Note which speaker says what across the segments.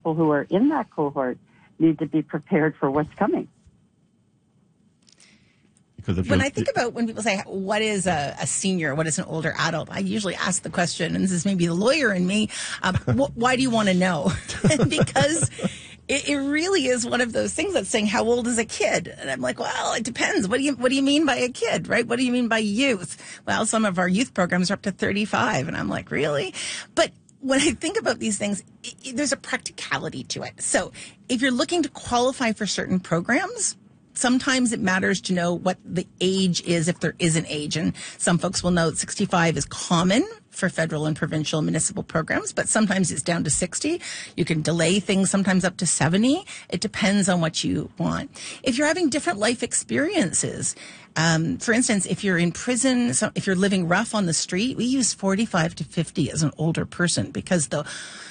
Speaker 1: people who are in that cohort need to be prepared for what's coming.
Speaker 2: When I think about when people say, what is a senior, what is an older adult, I usually ask the question, and this is maybe the lawyer in me, why do you want to know? Because it really is one of those things that's saying, how old is a kid? And I'm like, well, it depends. What do you mean by a kid, right? What do you mean by youth? Well, some of our youth programs are up to 35. And I'm like, really? But when I think about these things, there's a practicality to it. So if you're looking to qualify for certain programs, sometimes it matters to know what the age is, if there is an age. And some folks will know that 65 is common for federal and provincial and municipal programs, but sometimes it's down to 60. You can delay things sometimes up to 70. It depends on what you want. If you're having different life experiences, for instance, if you're in prison, if you're living rough on the street, we use 45 to 50 as an older person because the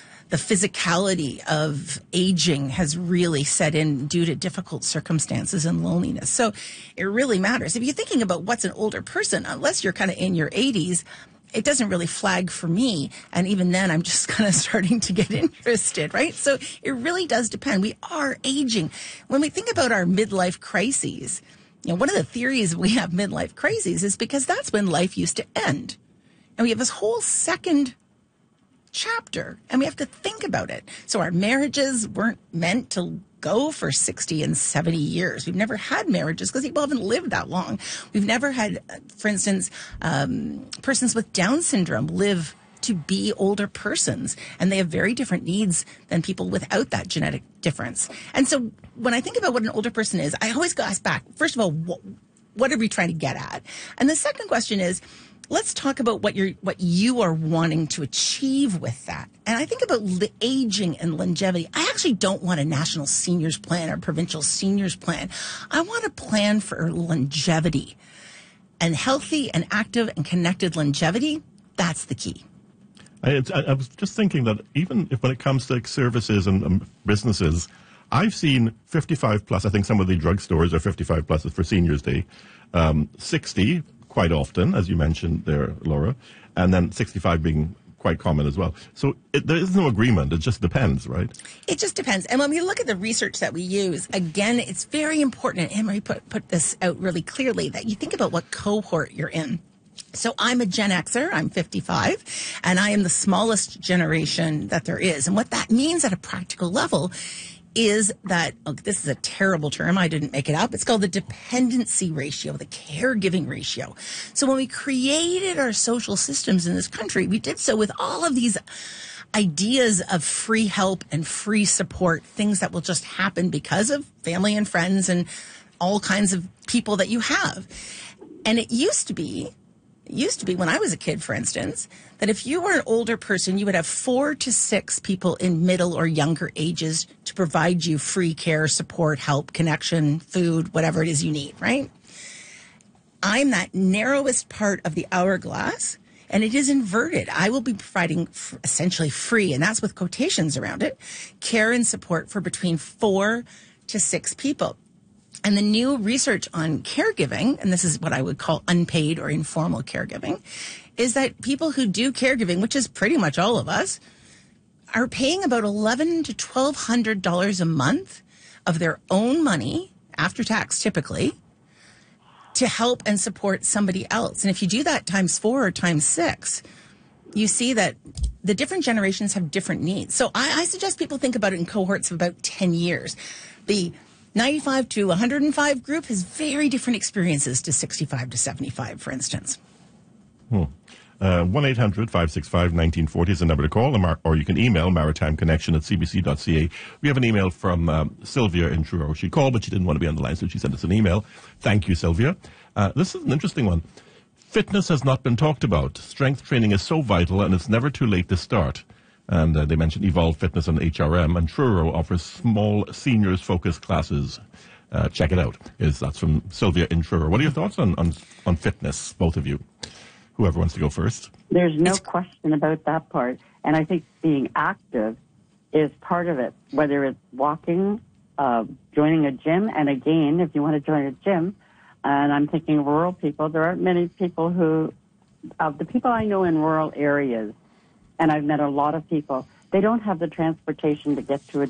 Speaker 2: physicality of aging has really set in due to difficult circumstances and loneliness. So it really matters. If you're thinking about what's an older person, unless you're kind of in your 80s, it doesn't really flag for me. And even then, I'm just kind of starting to get interested, right? So it really does depend. We are aging. When we think about our midlife crises, one of the theories we have midlife crises is because that's when life used to end. And we have this whole second chapter, and we have to think about it. So our marriages weren't meant to go for 60 and 70 years. We've never had marriages because people haven't lived that long. We've never had, for instance, persons with Down syndrome live to be older persons, and they have very different needs than people without that genetic difference. And so when I think about what an older person is, I always go ask back, first of all, what are we trying to get at? And the second question is, let's talk about what you are wanting to achieve with that. And I think about aging and longevity. I actually don't want a national seniors plan or provincial seniors plan. I want a plan for longevity. And healthy and active and connected longevity, that's the key.
Speaker 3: I was just thinking that even if when it comes to services and businesses, I've seen 55 plus. I think some of the drugstores are 55 plus for Seniors Day. 60 quite often, as you mentioned there, Laura, and then 65 being quite common as well. So there is no agreement. It just depends, right?
Speaker 2: It just depends. And when we look at the research that we use, again, it's very important, and Emery put this out really clearly, that you think about what cohort you're in. So I'm a Gen Xer, I'm 55, and I am the smallest generation that there is. And what that means at a practical level is that, this is a terrible term, I didn't make it up, it's called the dependency ratio, the caregiving ratio. So when we created our social systems in this country, we did so with all of these ideas of free help and free support, things that will just happen because of family and friends and all kinds of people that you have. And it used to be when I was a kid, for instance, that if you were an older person, you would have 4 to 6 people in middle or younger ages to provide you free care, support, help, connection, food, whatever it is you need, right? I'm that narrowest part of the hourglass, and it is inverted. I will be providing essentially free, and that's with quotations around it, care and support for between 4 to 6 people. And the new research on caregiving, and this is what I would call unpaid or informal caregiving, is that people who do caregiving, which is pretty much all of us, are paying about $1,100 to $1,200 a month of their own money, after tax typically, to help and support somebody else. And if you do that times 4 or times 6, you see that the different generations have different needs. So I suggest people think about it in cohorts of about 10 years. The 95 to 105 group has very different experiences to 65 to 75, for instance.
Speaker 3: 1-800-565-1940 is the number to call, or you can email maritimeconnection@cbc.ca. We have an email from Sylvia in Truro. She called, but she didn't want to be on the line, so she sent us an email. Thank you, Sylvia. This is an interesting one. Fitness has not been talked about. Strength training is so vital, and it's never too late to start. And they mentioned Evolve Fitness on HRM, and Truro offers small seniors-focused classes. Check it out. That's from Sylvia in Truro. What are your thoughts on fitness, both of you? Whoever wants to go first.
Speaker 1: There's no question about that part. And I think being active is part of it, whether it's walking, joining a gym. And again, if you want to join a gym, and I'm thinking rural people, there aren't many people of the people I know in rural areas, and I've met a lot of people, they don't have the transportation to get to a